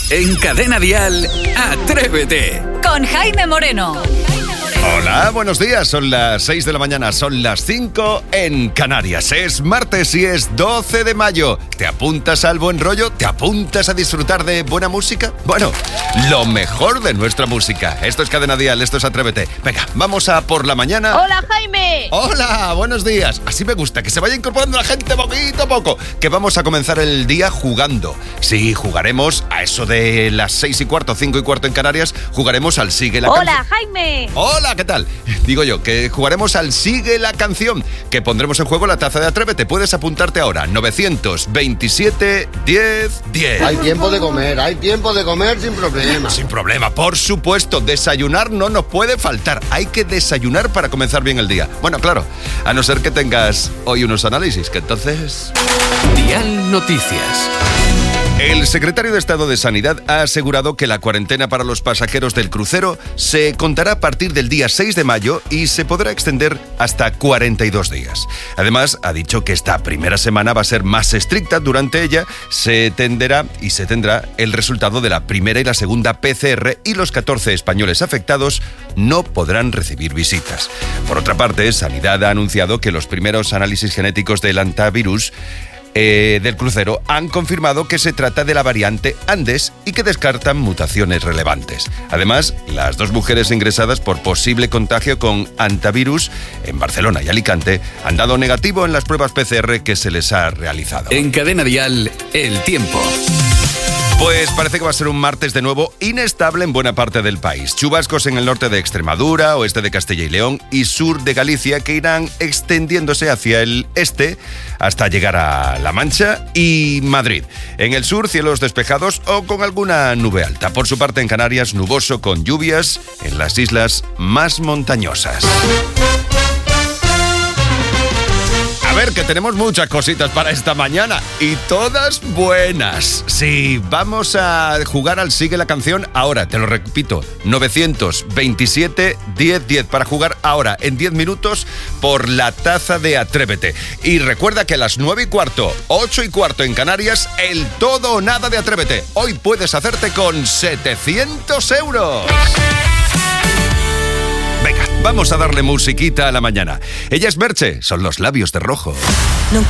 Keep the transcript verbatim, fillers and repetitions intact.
En Cadena Dial, Atrévete. Con Jaime Moreno. Hola, buenos días. Son las seis de la mañana, son las cinco en Canarias. Es martes y es doce de mayo. ¿Te apuntas al buen rollo? ¿Te apuntas a disfrutar de buena música? Bueno, lo mejor de nuestra música. Esto es Cadena Dial, esto es Atrévete. Venga, vamos a por la mañana. ¡Hola, Jaime! Hola, buenos días. Así me gusta, que se vaya incorporando la gente poquito a poco. Que vamos a comenzar el día jugando. Sí, jugaremos a eso de las seis y cuarto, cinco y cuarto en Canarias. Jugaremos al Sigue la Canción. ¡Hola, Jaime! ¡Hola! ¿Qué tal? Digo yo, que jugaremos al Sigue la Canción, que pondremos en juego la taza de Atrévete. Puedes apuntarte ahora, novecientos veintisiete diez diez. Hay tiempo de comer, hay tiempo de comer sin problema. Sin problema, por supuesto. Desayunar no nos puede faltar. Hay que desayunar para comenzar bien el día. Bueno, claro, a no ser que tengas hoy unos análisis, que entonces... Dial Noticias. El secretario de Estado de Sanidad ha asegurado que la cuarentena para los pasajeros del crucero se contará a partir del día seis de mayo y se podrá extender hasta cuarenta y dos días. Además, ha dicho que esta primera semana va a ser más estricta. Durante ella se tenderá y se tendrá el resultado de la primera y la segunda P C R y los catorce españoles afectados no podrán recibir visitas. Por otra parte, Sanidad ha anunciado que los primeros análisis genéticos del hantavirus Eh, del crucero han confirmado que se trata de la variante Andes y que descartan mutaciones relevantes. Además, las dos mujeres ingresadas por posible contagio con hantavirus en Barcelona y Alicante han dado negativo en las pruebas P C R que se les ha realizado. En Cadena Dial, el tiempo. Pues parece que va a ser un martes de nuevo inestable en buena parte del país. Chubascos en el norte de Extremadura, oeste de Castilla y León y sur de Galicia que irán extendiéndose hacia el este hasta llegar a La Mancha y Madrid. En el sur, cielos despejados o con alguna nube alta. Por su parte, en Canarias, nuboso con lluvias en las islas más montañosas. A ver, que tenemos muchas cositas para esta mañana y todas buenas. Sí, vamos a jugar al Sigue la Canción ahora, te lo repito, novecientos veintisiete diez diez para jugar ahora en diez minutos por la taza de Atrévete. Y recuerda que a las nueve y cuarto, ocho y cuarto en Canarias, el todo o nada de Atrévete. Hoy puedes hacerte con setecientos euros. Venga, vamos a darle musiquita a la mañana. Ella es Merche, son los labios de rojo.